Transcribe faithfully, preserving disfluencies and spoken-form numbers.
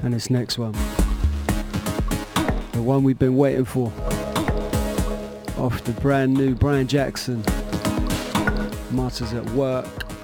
And this next one, the one we've been waiting for, off the brand new Brian Jackson, Martyrs at Work.